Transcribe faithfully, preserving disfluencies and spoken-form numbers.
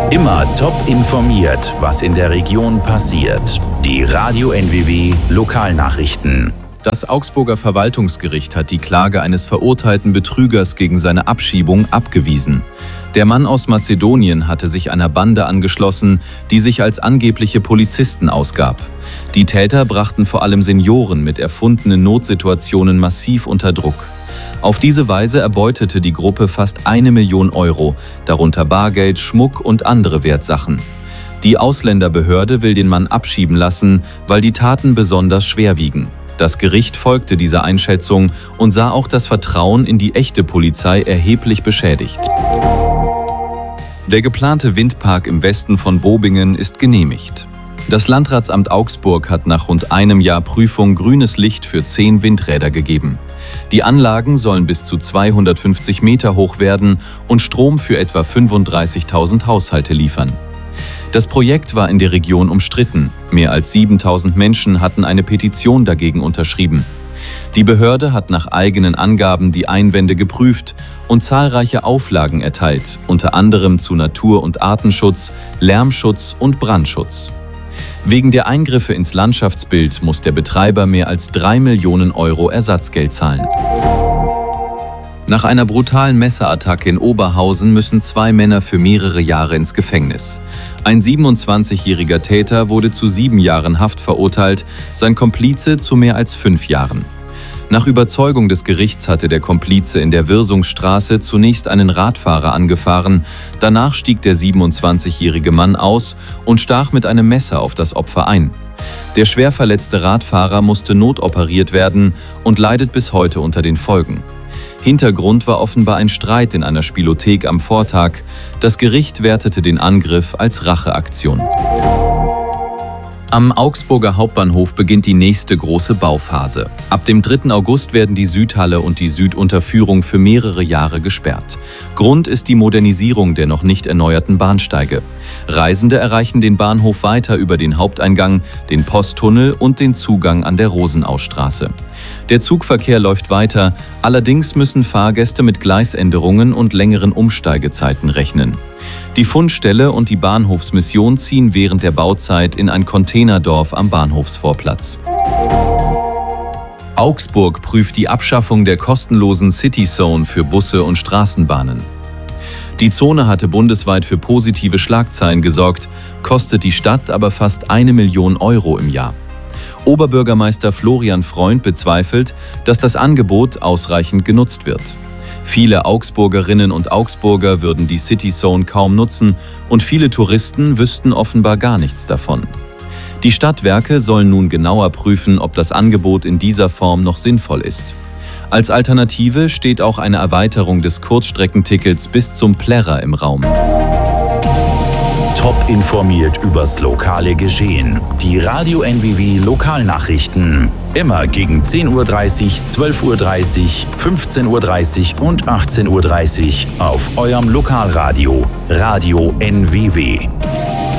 Immer top informiert, was in der Region passiert. Die Radio N W W Lokalnachrichten. Das Augsburger Verwaltungsgericht hat die Klage eines verurteilten Betrügers gegen seine Abschiebung abgewiesen. Der Mann aus Mazedonien hatte sich einer Bande angeschlossen, die sich als angebliche Polizisten ausgab. Die Täter brachten vor allem Senioren mit erfundenen Notsituationen massiv unter Druck. Auf diese Weise erbeutete die Gruppe fast eine Million Euro, darunter Bargeld, Schmuck und andere Wertsachen. Die Ausländerbehörde will den Mann abschieben lassen, weil die Taten besonders schwer wiegen. Das Gericht folgte dieser Einschätzung und sah auch das Vertrauen in die echte Polizei erheblich beschädigt. Der geplante Windpark im Westen von Bobingen ist genehmigt. Das Landratsamt Augsburg hat nach rund einem Jahr Prüfung grünes Licht für zehn Windräder gegeben. Die Anlagen sollen bis zu zweihundertfünfzig Meter hoch werden und Strom für etwa fünfunddreißigtausend Haushalte liefern. Das Projekt war in der Region umstritten. Mehr als siebentausend Menschen hatten eine Petition dagegen unterschrieben. Die Behörde hat nach eigenen Angaben die Einwände geprüft und zahlreiche Auflagen erteilt, unter anderem zu Natur- und Artenschutz, Lärmschutz und Brandschutz. Wegen der Eingriffe ins Landschaftsbild muss der Betreiber mehr als drei Millionen Euro Ersatzgeld zahlen. Nach einer brutalen Messerattacke in Oberhausen müssen zwei Männer für mehrere Jahre ins Gefängnis. Ein siebenundzwanzigjähriger Täter wurde zu sieben Jahren Haft verurteilt, sein Komplize zu mehr als fünf Jahren. Nach Überzeugung des Gerichts hatte der Komplize in der Wirsungsstraße zunächst einen Radfahrer angefahren, danach stieg der siebenundzwanzigjährige Mann aus und stach mit einem Messer auf das Opfer ein. Der schwer verletzte Radfahrer musste notoperiert werden und leidet bis heute unter den Folgen. Hintergrund war offenbar ein Streit in einer Spielothek am Vortag. Das Gericht wertete den Angriff als Racheaktion. Am Augsburger Hauptbahnhof beginnt die nächste große Bauphase. Ab dem dritten August werden die Südhalle und die Südunterführung für mehrere Jahre gesperrt. Grund ist die Modernisierung der noch nicht erneuerten Bahnsteige. Reisende erreichen den Bahnhof weiter über den Haupteingang, den Posttunnel und den Zugang an der Rosenausstraße. Der Zugverkehr läuft weiter, allerdings müssen Fahrgäste mit Gleisänderungen und längeren Umsteigezeiten rechnen. Die Fundstelle und die Bahnhofsmission ziehen während der Bauzeit in ein Containerdorf am Bahnhofsvorplatz. Augsburg prüft die Abschaffung der kostenlosen City Zone für Busse und Straßenbahnen. Die Zone hatte bundesweit für positive Schlagzeilen gesorgt, kostet die Stadt aber fast eine Million Euro im Jahr. Oberbürgermeister Florian Freund bezweifelt, dass das Angebot ausreichend genutzt wird. Viele Augsburgerinnen und Augsburger würden die City Zone kaum nutzen und viele Touristen wüssten offenbar gar nichts davon. Die Stadtwerke sollen nun genauer prüfen, ob das Angebot in dieser Form noch sinnvoll ist. Als Alternative steht auch eine Erweiterung des Kurzstreckentickets bis zum Plärrer im Raum. Top informiert übers lokale Geschehen. Die Radio N W W Lokalnachrichten. Immer gegen zehn Uhr dreißig, zwölf Uhr dreißig, fünfzehn Uhr dreißig und achtzehn Uhr dreißig auf eurem Lokalradio Radio N W W.